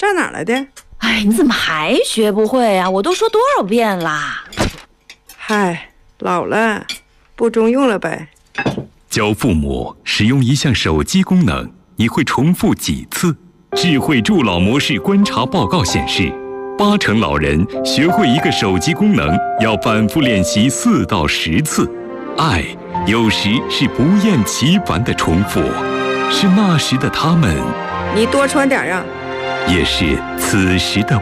站哪儿来的？ 哎，你怎么还学不会啊？我都说多少遍啦！ 嗨，老了，不中用了呗。 教父母使用一项手机功能，你会重复几次？智慧助老模式观察报告显示，80%老人学会一个手机功能要反复练习4到10次。爱有时是不厌其烦的重复，是那时的他们， 你多穿点啊。 也是此时的